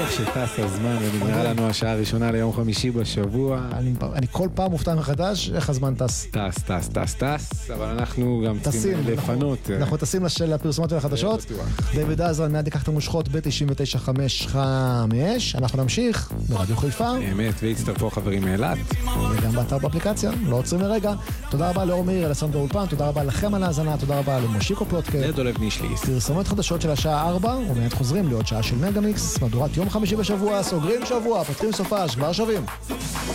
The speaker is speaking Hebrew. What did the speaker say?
איך שטס הזמן ונגמרה לנו השעה הראשונה ליום חמישי בשבוע. אני כל פעם מופתע מחדש איך הזמן טס. טס, אבל אנחנו גם צריכים לפנות. אנחנו טסים לפרסומות ולחדשות. דיוויד עזרן מיד ייקח את המושכות ב-99.5. אנחנו נמשיך ברדיו חיפה. אמת, והצטרפו חברים מאילת. וגם באתר באפליקציה, לא עוצרים לרגע. תודה רבה לאור מאיר, אלסנדר אולפן, תודה רבה לכם על ההאזנה, תודה רבה למושיקו פלוטקה. לדולב נישליס. פרסומות חדשות של השעה 4, ומיד חוזרים לעוד שעה של מגה מיקס, מהדורת יום חמישי בשבוע, סוגרים שבוע, פותחים סופש, כבר שווים.